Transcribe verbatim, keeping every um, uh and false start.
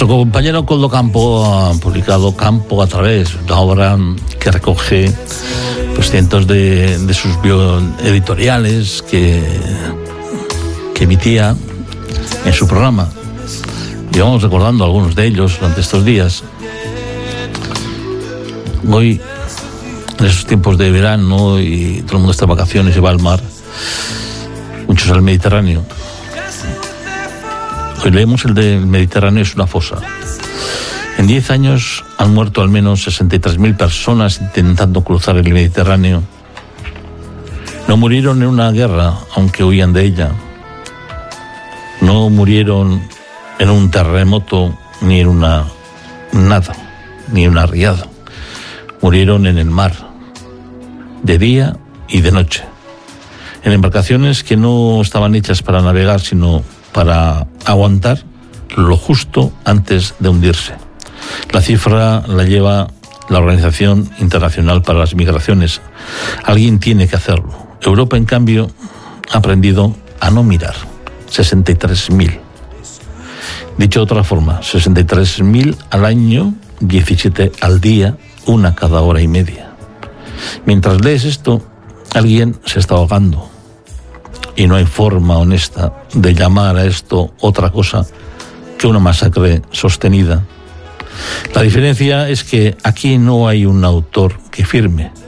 Nuestro compañero Coldo Campo ha publicado Campo a través, una obra que recoge pues, cientos de, de sus bioeditoriales que, que emitía en su programa. Y vamos recordando algunos de ellos durante estos días. Hoy, en esos tiempos de verano y todo el mundo está de vacaciones y va al mar, muchos al Mediterráneo. Hoy leemos el del Mediterráneo es una fosa. En diez años han muerto al menos sesenta y tres mil personas intentando cruzar el Mediterráneo. No murieron en una guerra, aunque huían de ella. No murieron en un terremoto, ni en una nada, ni en una riada. Murieron en el mar, de día y de noche, en embarcaciones que no estaban hechas para navegar, sino para aguantar lo justo antes de hundirse. La cifra la lleva la Organización Internacional para las Migraciones. Alguien tiene que hacerlo. Europa, en cambio, ha aprendido a no mirar. sesenta y tres mil. Dicho de otra forma, sesenta y tres mil al año, diecisiete al día, una cada hora y media. Mientras lees esto, alguien se está ahogando. Y no hay forma honesta de llamar a esto otra cosa que una masacre sostenida. La diferencia es que aquí no hay un autor que firme,